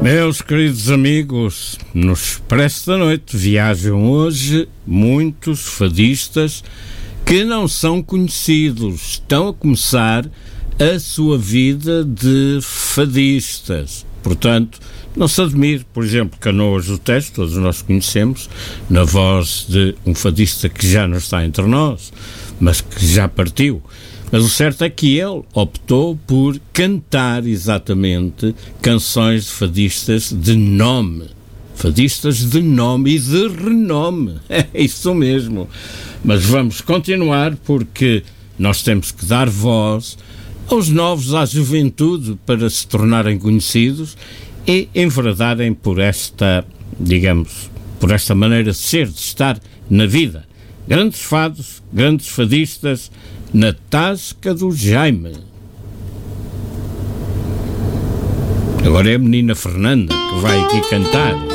Meus queridos amigos, no Expresso da Noite viajam hoje muitos fadistas que não são conhecidos, estão a começar a sua vida de fadistas. Portanto, não se admire, por exemplo, Canoas do Tejo, todos nós conhecemos, na voz de um fadista que já não está entre nós, mas que já partiu. Mas o certo é que ele optou por cantar exatamente canções de fadistas de nome. Fadistas de nome e de renome. É isso mesmo. Mas vamos continuar porque nós temos que dar voz aos novos, à juventude, para se tornarem conhecidos e enveredarem por esta, digamos, por esta maneira de ser, de estar na vida. Grandes fados, grandes fadistas, na tasca do Jaime. Agora é a menina Fernanda que vai aqui cantar.